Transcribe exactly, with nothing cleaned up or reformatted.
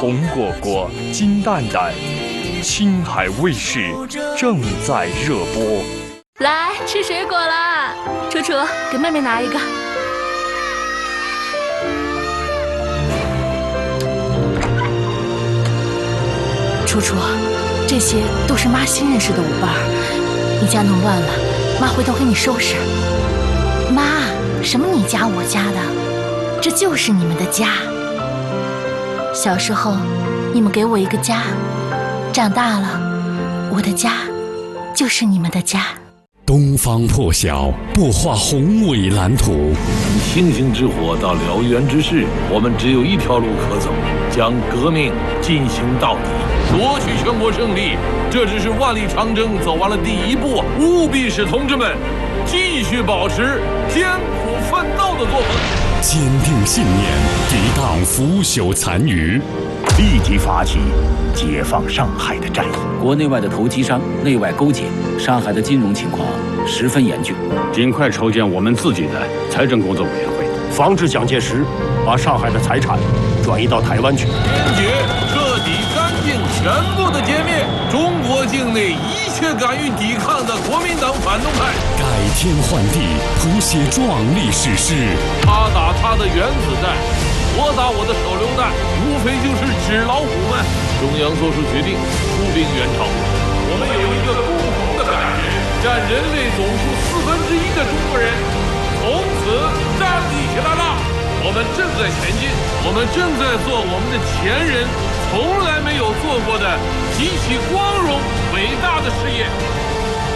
红果果，金蛋蛋，青海卫视正在热播。 来吃水果啦，楚楚，给妹妹拿一个。楚楚，这些都是妈新认识的舞伴儿，你家弄乱了，妈回头给你收拾。妈，什么你家我家的，这就是你们的家。小时候，你们给我一个家，长大了，我的家就是你们的家。 东方破晓，擘画宏伟蓝图。 从星星之火到燎原之势，我们只有一条路可走，将革命进行到底，夺取全国胜利。这只是万里长征走完了第一步，务必使同志们继续保持艰苦奋斗的作风， 坚定信念，抵挡腐朽残余， 立即发起解放上海的战役。 国内外的投机商内外勾结，上海的金融情况十分严峻， 尽快筹建我们自己的财政工作委员会， 防止蒋介石把上海的财产转移到台湾去。 坚决、彻底、干净、全部的歼灭中国境内一切敢于抵抗的国民党反动派， 改天换地，谱写壮丽史诗。 他打他的原子弹，我打我的手榴弹，无非就是纸老虎们。中央做出决定，出兵援朝。我们有一个共同的感觉，占人类总数四分之一的中国人从此站立起来了。我们正在前进，我们正在做我们的前人从来没有做过的极其光荣伟大的事业。